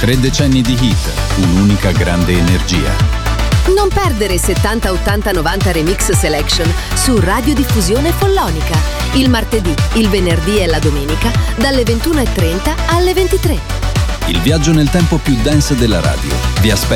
3 decenni di hit, un'unica grande energia. Non perdere 70, 80, 90 Remix Selection su Radiodiffusione Follonica. Il martedì, il venerdì e la domenica dalle 21:30 alle 23. Il viaggio nel tempo più dance della radio. Vi aspetto.